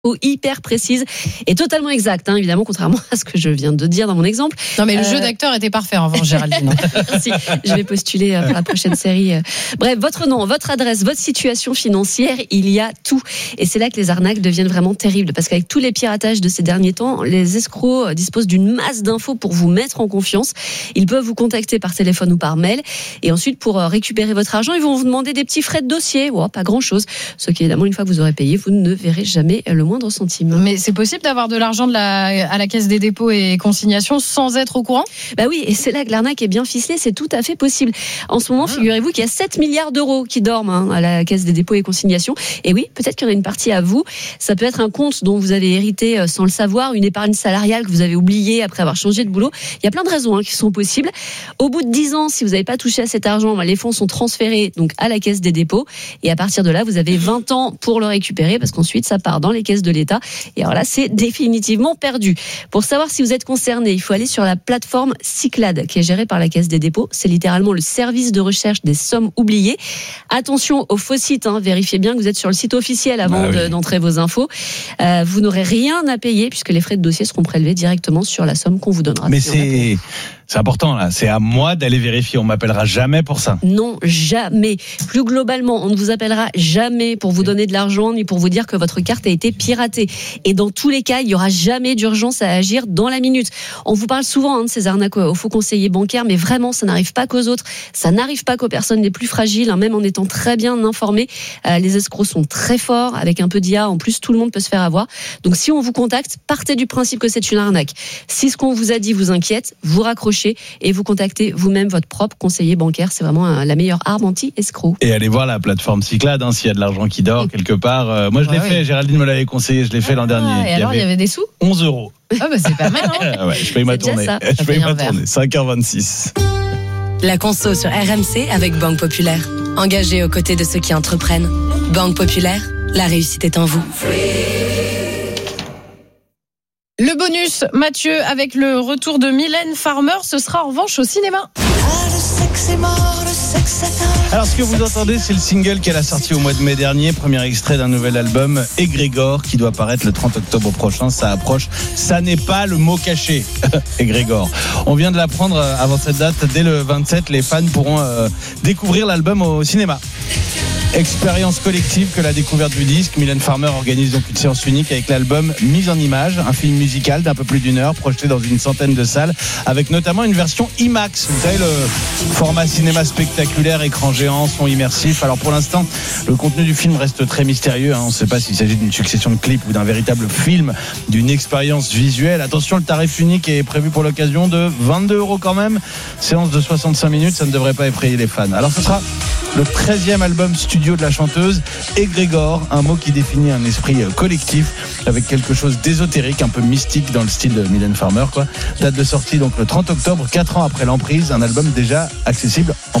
hyper précise et totalement exacte, évidemment, contrairement à ce que je viens de dire dans mon exemple. Non, mais le jeu d'acteur était parfait en revanche, Géraldine. Merci, je vais postuler pour la prochaine série. Bref, votre nom, votre adresse, votre situation financière, il y a tout. Et c'est là que les arnaques deviennent vraiment terribles, parce qu'avec tous les piratages de ces derniers temps, les escrocs disposent d'une masse d'infos pour vous mettre en confiance. Ils peuvent vous contacter par téléphone ou par mail, et ensuite pour récupérer votre argent, ils vont vous demander des petits frais de dossier. Pas grand chose, ce qui évidemment, une fois que vous aurez payé, vous ne verrez jamais le moindre centime. Mais c'est possible d'avoir de l'argent à la caisse des dépôts et consignations sans être au courant ? Bah oui, et c'est là que l'arnaque est bien ficelée, c'est tout à fait possible. En ce moment, figurez-vous qu'il y a 7 milliards d'euros qui dorment à la caisse des dépôts et consignations. Et oui, peut-être qu'il y en a une partie à vous. Ça peut être un compte dont vous avez hérité sans le savoir, une épargne salariale que vous avez oubliée après avoir changé de boulot. Il y a plein de raisons qui sont possibles. Au bout de 10 ans, si vous n'avez pas touché à cet argent, les fonds sont transférés donc à la caisse des dépôts. Et à partir de là, vous avez 20 ans pour le récupérer, parce qu'ensuite, ça part dans les caisses de l'État. Et alors là, c'est définitivement perdu. Pour savoir si vous êtes concerné, il faut aller sur la plateforme Cyclade, qui est gérée par la Caisse des dépôts. C'est littéralement le service de recherche des sommes oubliées. Attention aux faux sites, vérifiez bien que vous êtes sur le site officiel avant d'entrer vos infos. Vous n'aurez rien à payer, puisque les frais de dossier seront prélevés directement sur la somme qu'on vous donnera. Mais c'est important là, c'est à moi d'aller vérifier, on m'appellera jamais pour ça. Non, jamais. Plus globalement, on ne vous appellera jamais pour vous donner de l'argent ni pour vous dire que votre carte a été piratée. Et dans tous les cas, il n'y aura jamais d'urgence à agir dans la minute. On vous parle souvent de ces arnaques aux faux conseillers bancaires, mais vraiment, ça n'arrive pas qu'aux autres, ça n'arrive pas qu'aux personnes les plus fragiles, même en étant très bien informés. Les escrocs sont très forts, avec un peu d'IA, en plus tout le monde peut se faire avoir. Donc si on vous contacte, partez du principe que c'est une arnaque. Si ce qu'on vous a dit vous inquiète, vous raccrochez et vous contactez vous-même votre propre conseiller bancaire. C'est vraiment la meilleure arme anti-escroc. Et allez voir la plateforme Cyclade, s'il y a de l'argent qui dort quelque part. Moi je l'ai fait, Géraldine me l'avait conseillé, je l'ai fait l'an dernier. Et alors, il y avait des sous ? 11 euros. C'est pas mal, je paye ma tournée. 5h26. La conso sur RMC avec Banque Populaire. Engagée aux côtés de ceux qui entreprennent. Banque Populaire, la réussite est en vous. Le bonus, Mathieu, avec le retour de Mylène Farmer, ce sera en revanche au cinéma. Alors ce que vous entendez, c'est le single qu'elle a sorti au mois de mai dernier, premier extrait d'un nouvel album, Égrégore, qui doit paraître le 30 octobre prochain. Ça approche, ça n'est pas le mot caché, Égrégore. On vient de l'apprendre avant cette date, dès le 27, les fans pourront découvrir l'album au cinéma. Expérience collective que la découverte du disque. Mylène Farmer organise donc une séance unique avec l'album Mise en Image, un film musical d'un peu plus d'1 heure, projeté dans une centaine de salles, avec notamment une version IMAX. Vous savez, le format cinéma spectaculaire, écran géant, son immersif. Alors pour l'instant, le contenu du film reste très mystérieux. On ne sait pas s'il s'agit d'une succession de clips ou d'un véritable film, d'une expérience visuelle. Attention, le tarif unique est prévu pour l'occasion de 22 € quand même. Séance de 65 minutes, ça ne devrait pas effrayer les fans. Alors ce sera le 13e album studio de la chanteuse, Égrégore, un mot qui définit un esprit collectif avec quelque chose d'ésotérique, un peu mystique dans le style de Mylène Farmer, Date de sortie donc le 30 octobre, 4 ans après l'emprise, un album déjà accessible en